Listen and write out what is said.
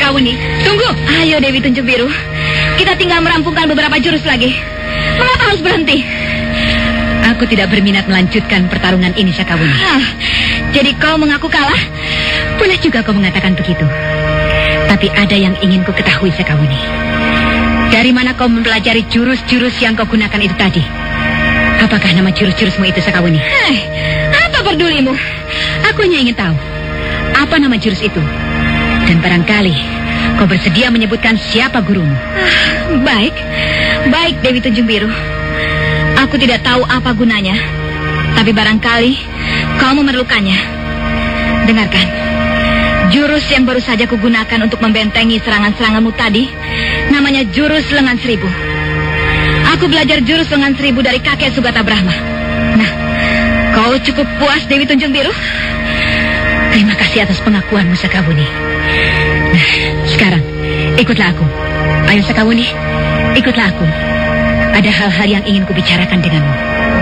Sekawuni. Tunggu. Ayo Dewi Tunjung Biru. Kita tinggal merampungkan beberapa jurus lagi. Mengapa harus berhenti? Aku tidak berminat melanjutkan pertarungan ini, Sekawuni. Jadi kau mengaku kalah? Boleh juga kau mengatakan begitu. Tapi ada yang ingin ku ketahui, Sekawuni. Dari mana kau mempelajari jurus-jurus yang kau gunakan itu tadi? Apakah nama jurus-jurusmu itu, Sekawuni? Apa pedulimu? Aku hanya ingin tahu apa nama jurus itu. Dan barangkali kau bersedia menyebutkan siapa gurumu. Baik Dewi Tunjung Biru. Aku tidak tahu apa gunanya, tapi barangkali kau memerlukannya. Dengarkan, jurus yang baru saja kugunakan untuk membentengi serangan-seranganmu tadi namanya jurus lengan seribu. Aku belajar jurus lengan seribu dari kakek Sugata Brahma. Nah, kau cukup puas Dewi Tunjung Biru? Terima kasih atas pengakuanmu, Sekawuni. Nah, sekarang ikutlah aku. Ayo Sekawuni, ikutlah aku. Ada hal-hal yang ingin kubicarakan denganmu.